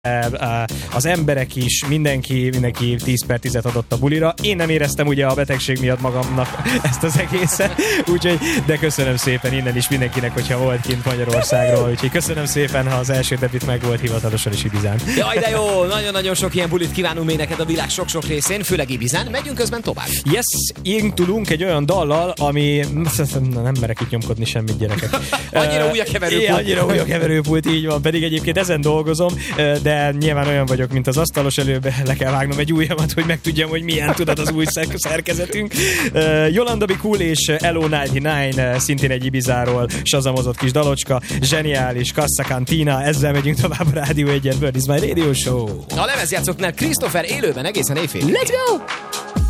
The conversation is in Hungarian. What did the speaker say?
az emberek is, mindenki 10/10 adott a bulira. Én nem éreztem ugye a betegség miatt magamnak ezt az egészet, úgyhogy, de köszönöm szépen innen is mindenkinek, hogyha volt kint Magyarországról, úgyhogy köszönöm szépen, ha az első debüt meg volt hivatalosan is Ibizán. Jaj, de jó! Nagyon-nagyon sok ilyen bulit kívánunk még neked a világ sok-sok részén, főleg Ibizán. Megyünk közben tovább. Yes, indulunk egy olyan dallal, ami... Nem merek itt nyomkodni semmit, gyerekek. Annyira új a keverőpult. Annyira új a keverőpult, így van, pedig egyébként ezen dolgozom, de nyilván olyan vagyok, mint az asztalos, előbb le kell vágnom egy ujjamat, hogy megtudjam, hogy milyen tudod az új szerkezetünk. Yolanda Be Cool és Elo 99 szintén egy Ibizáról sazamozott kis dalocska, zseniális, Cassa Cantina, ezzel megyünk tovább a Rádió 1-en, Bird is my Radio Show. A lemezjátszóknál Christopher élőben egészen éjfél. Let's go!